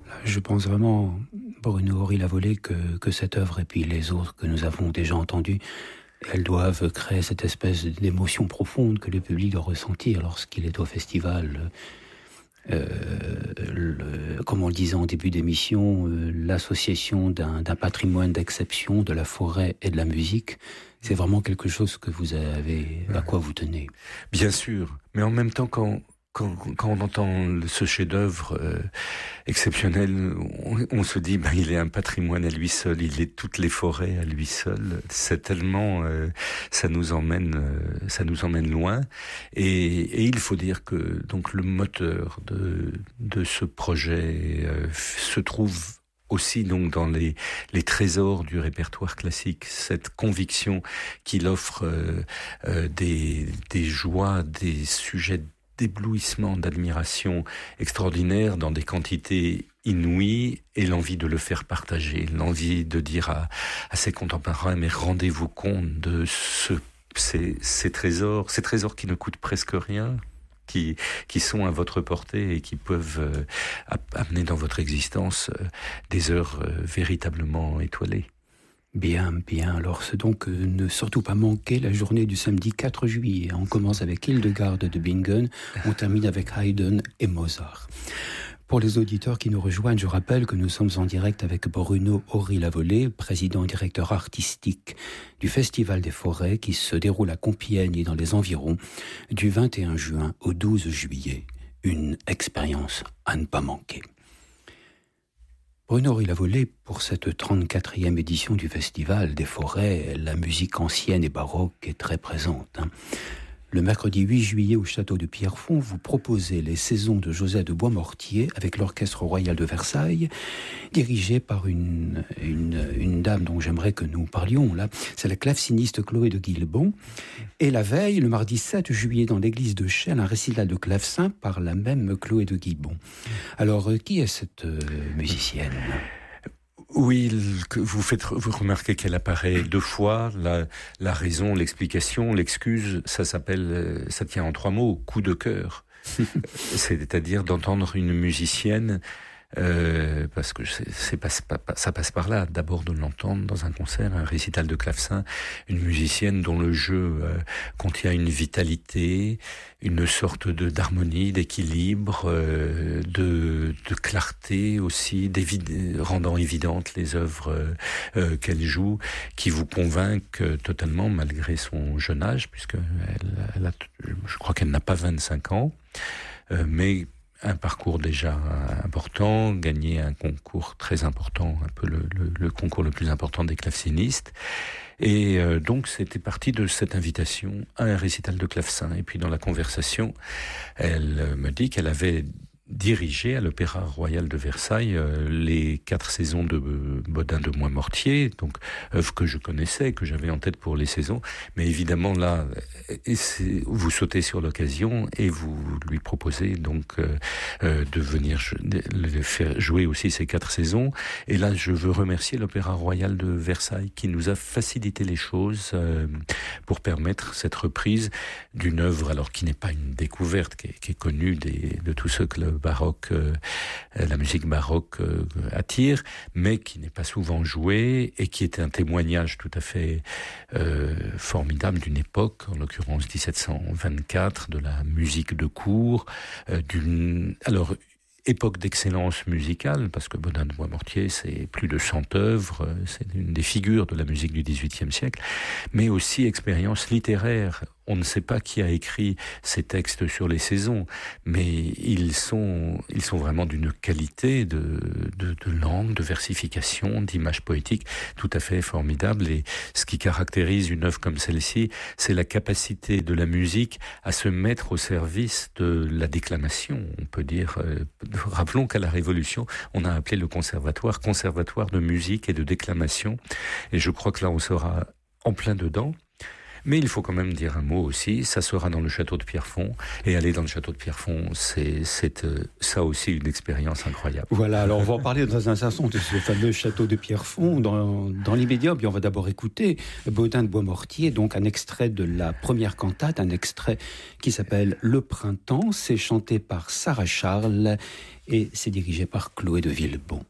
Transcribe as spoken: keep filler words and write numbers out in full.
Je pense vraiment, Bruno Ory-Lavolée, que, que cette œuvre et puis les autres que nous avons déjà entendues, elles doivent créer cette espèce d'émotion profonde que le public doit ressentir lorsqu'il est au festival. Euh, le, comme on le disait en début d'émission, euh, l'association d'un, d'un patrimoine d'exception, de la forêt et de la musique, c'est vraiment quelque chose que vous avez, à quoi vous tenez. Bien sûr, mais en même temps, quand Quand, quand on entend ce chef-d'œuvre euh, exceptionnel, on, on se dit, ben, il est un patrimoine à lui seul, il est toutes les forêts à lui seul. C'est tellement, euh, ça nous emmène, euh, ça nous emmène loin. Et, et il faut dire que donc le moteur de de ce projet euh, se trouve aussi donc dans les les trésors du répertoire classique, cette conviction qu'il offre euh, euh, des des joies, des sujets d'éblouissement, d'admiration extraordinaire dans des quantités inouïes, et l'envie de le faire partager, l'envie de dire à, à ses contemporains, mais rendez-vous compte de ce, ces, ces trésors, ces trésors qui ne coûtent presque rien, qui, qui sont à votre portée et qui peuvent euh, amener dans votre existence euh, des heures euh, véritablement étoilées. Bien, bien. Alors, c'est donc euh, ne surtout pas manquer la journée du samedi quatre juillet. On commence avec Hildegarde de Bingen, on termine avec Haydn et Mozart. Pour les auditeurs qui nous rejoignent, je rappelle que nous sommes en direct avec Bruno Ory-Lavolée, président et directeur artistique du Festival des Forêts qui se déroule à Compiègne et dans les environs du vingt et un juin au douze juillet. Une expérience à ne pas manquer. Bruno Ory-Lavolée, pour cette trente-quatrième édition du Festival des Forêts, la musique ancienne et baroque est très présente. Hein. Le mercredi huit juillet au château de Pierrefonds, vous proposez les saisons de Joseph de Boismortier avec l'Orchestre Royal de Versailles, dirigé par une, une, une dame dont j'aimerais que nous parlions là. C'est la claveciniste Chloé de Guilbon. Et la veille, le mardi sept juillet, dans l'église de Chelles, un récital de clavecin par la même Chloé de Guilbon. Alors, qui est cette euh, musicienne ? Oui, vous faites vous remarquez qu'elle apparaît deux fois. La, la raison, l'explication, l'excuse, ça s'appelle, ça tient en trois mots, coup de cœur. C'est-à-dire d'entendre une musicienne, euh, parce que c'est, c'est pas, pas, ça passe par là. D'abord de l'entendre dans un concert, un récital de clavecin, une musicienne dont le jeu euh, contient une vitalité, une sorte de d'harmonie, d'équilibre, euh, de, de clarté aussi, rendant évidentes les œuvres euh, qu'elle joue, qui vous convainquent totalement malgré son jeune âge, puisque elle, elle a, je crois qu'elle n'a pas vingt-cinq ans, euh, mais un parcours déjà important, gagné un concours très important, un peu le, le, le concours le plus important des clavecinistes. Et euh, donc c'était parti de cette invitation à un récital de clavecin. Et puis dans la conversation, elle me dit qu'elle avait dirigé à l'Opéra Royal de Versailles euh, les quatre saisons de euh, Bodin de Boismortier, donc œuvre que je connaissais, que j'avais en tête pour les saisons. Mais évidemment là, et c'est, vous sautez sur l'occasion et vous lui proposez donc euh, euh, de venir le faire jouer aussi ces quatre saisons. Et là, je veux remercier l'Opéra Royal de Versailles qui nous a facilité les choses euh, pour permettre cette reprise d'une œuvre, alors qui n'est pas une découverte, qui est, qui est connue des, de tous ceux que le baroque, euh, la musique baroque euh, attire, mais qui n'est pas souvent jouée et qui était un témoignage tout à fait euh, formidable d'une époque, en l'occurrence dix-sept cent vingt-quatre, de la musique de cour, euh, d'une alors époque d'excellence musicale, parce que Bodin de Boismortier, c'est plus de cent œuvres, c'est une des figures de la musique du dix-huitième siècle, mais aussi expérience littéraire. On ne sait pas qui a écrit ces textes sur les saisons, mais ils sont, ils sont vraiment d'une qualité de, de, de langue, de versification, d'image poétique tout à fait formidable. Et ce qui caractérise une œuvre comme celle-ci, c'est la capacité de la musique à se mettre au service de la déclamation. On peut dire, euh, rappelons qu'à la Révolution, on a appelé le conservatoire conservatoire de musique et de déclamation. Et je crois que là, on sera en plein dedans. Mais il faut quand même dire un mot aussi, ça sera dans le château de Pierrefonds, et aller dans le château de Pierrefonds, c'est, c'est euh, ça aussi une expérience incroyable. Voilà, alors on va en parler dans un instant de ce fameux château de Pierrefonds. Dans, dans l'immédiat, bien, on va d'abord écouter Baudin de Boismortier, donc un extrait de la première cantate, un extrait qui s'appelle Le Printemps. C'est chanté par Sarah Charles et c'est dirigé par Chloé de Villebon.